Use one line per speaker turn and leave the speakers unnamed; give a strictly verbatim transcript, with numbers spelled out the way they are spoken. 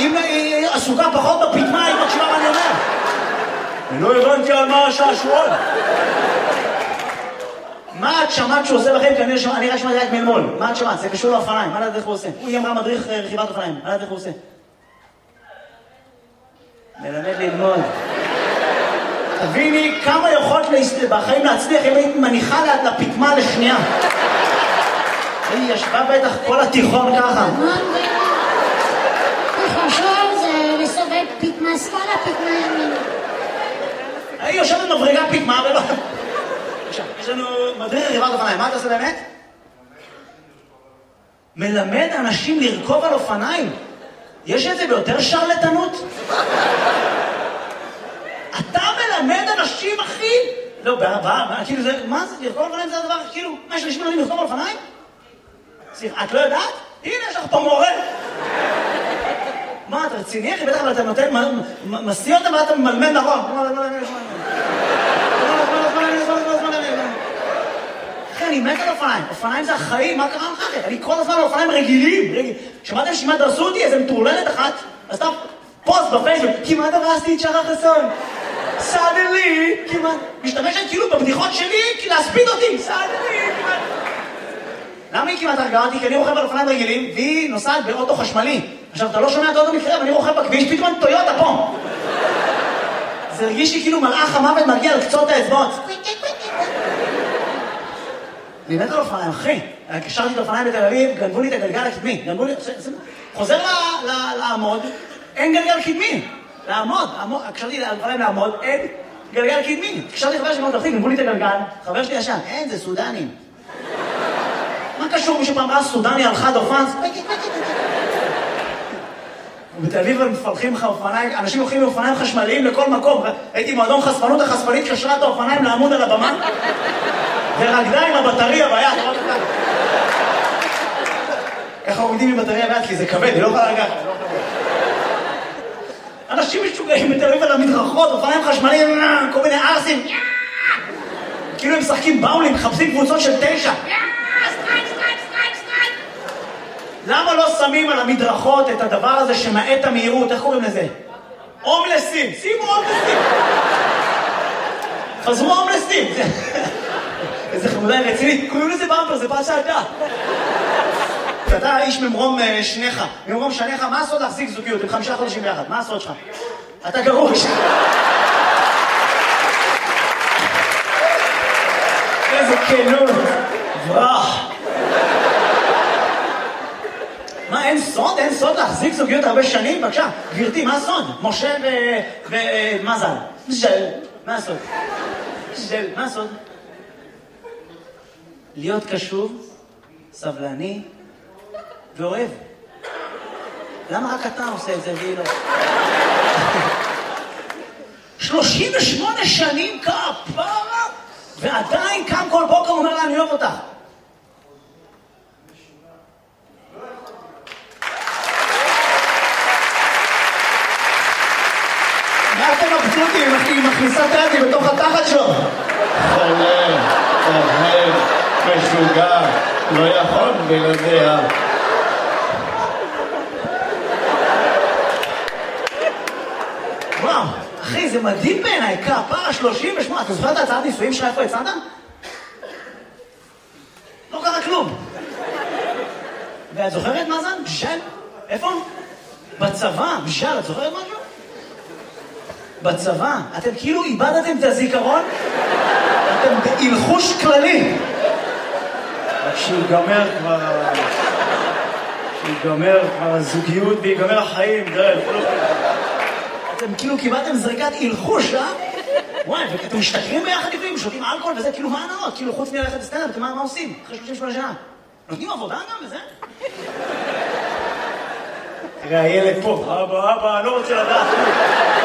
אם היא עסוקה פחות בפתמה, היא מקשיבה מה אני אומר. אני לא הבנתי על מה השעשועון. מה את שמעת שהוא עושה לכם? אני נראה שמעתי רק מלמול. מה את שמעת? זה קשור לאופניים. מה לדעת איך הוא עושה? הוא אמרה מדריך רכיבת אופניים. מה לדעת איך הוא עושה? מלמד ללמוד. תביני כמה יכולת בחיים להצליח אם היית מניחה לפתמה לשנייה. היא ישבה בטח כל התיכון ככה.
תחשוב, זה לסובב פתמה שמאלה, פתמה ימין.
היא יושבת מבריגה פתמה ולא... עכשיו, יש לנו מדריך רכיבת אופניים. מה אתה עושה באמת? מלמד אנשים לרכוב על אופניים. יש את זה ביותר שרלטנות? אתה מלמד אנשים, אחי? לא, בעבר, כאילו זה, מה זה? לרכוב על אופניים זה הדבר, כאילו, מה יש אנשים מלמדים לרכוב על אופניים? סליחה, את לא יודעת? הנה, יש לך פה מורה. מה, אתה רציני, אחי? בטח, אבל אתה נותן, מסיא אותם ואתה ממלמד נכון. אחי, אני מת על אופניים. אופניים זה החיים, מה קרה לך, אחי? אני כל הזמן על אופניים רגילים. שמעתם שכמעט דרסו אותי? איזה מטורללת אחת. אז אתה פוסט בפייסבוק, כמעט דרסתי את שרה חסון. סאדלי, כמעט. משתמשת כאילו בבדיחות שלי, כי להספיד אותי. סאדלי, כמעט. למה היא כמעט הרגעה אותי? כי אני רוכב על אופניים רגילים, והיא נוסעת באוטו חשמלי. עכשיו, אתה לא שומע את האוטו מקרה, ואני רוכב בכביש, פתאום טויוטה פה. זה הרגיש לי כאילו מלאך המוות מגיע על קצות האצבעות. אני מת על אופניים, אחי. קשרתי את האופניים בתל אביב, גנבו לי את הגלגל הקדמי. גנבו לי... חוזר לעמוד, אין גלגל קדמי. לעמוד, קשרתי את האופניים לעמוד, אין גלגל קדמי. קשרתי חבר שלי מאוד אחי, גנבו לי את הגלגל. חבר שלי ישן, אין, זה סודנים. מה קשור מישהו פעם ראה סודני על חד אופן? ובתל אביב הם מפלחים לך אופניים, אנשים הולכים באופניים חשמליים לכל מקום. הייתי מועדון חשפנות, החשפנית קשרה את האופניים לעמוד על הבמה ורקדה עם הבטריה ביד. ככה עומדים עם בטריה ביד כי זה כבד, היא לא יכולה לגעת. אנשים משוגעים בתל אביב על המדרכות, אופניים חשמליים, כל מיני ארסים. כאילו הם משחקים באולים, מחפשים קבוצות של תשע. למה לא שמים על המדרכות את הדבר הזה שמעט המהירות? איך קוראים לזה? הומלסים. שימו הומלסים. חזרו הומלסים. איזה חמודה רצינית. קוראים לזה במפר, זה פעם שעתה. אתה איש ממרום שניך. ממרום שניך, מה הסוד להחזיק זוגיות? עם חמישה חודשים ביחד. מה הסוד שלך? אתה גרוש. איזה כנות. ברח. מה, אין סוד? אין סוד להחזיק זוגיות הרבה שנים? בבקשה, גברתי, מה הסוד? משה ומזל. ז'ל. מה הסוד? ז'ל. מה הסוד? להיות קשוב, סבלני ואוהב. למה רק אתה עושה את זה והיא לא? שלושים ושמונה שנים כפרה, ועדיין קם כל בוקר אומר לה, אני אוהב אותך. מה אתם מבסוטים? היא מכניסה את היד בתוך התחת שלו.
חולה, אוהב, משוגע, לא יכול בלעדיה.
וואו, אחי, זה מדהים בעיניי, כפרה שלושים ושמונה. אתה זוכר את הצעת נישואים שלך איפה הצעת? לא קרה כלום. ואת זוכרת מה זה? בשל? איפה? בצבא, בשל, את זוכרת משהו? בצבא, אתם כאילו איבדתם את הזיכרון, אתם בהלחוש כללי.
כשיגמר כבר... כשיגמר כבר הזוגיות ויגמר החיים, דרך.
אתם כאילו קיבלתם זריקת הלחוש, אה? וואי, ואתם משתכרים ביחד לפעמים, שותים אלכוהול וזה, כאילו מה הנאות? כאילו חוץ מלכת לסטנדאפ, אתם מה עושים? אחרי שלושים ושמונה שנה. נותנים עבודה גם וזה?
תראה, הילד פה, אבא, אבא, אני לא רוצה לדעת.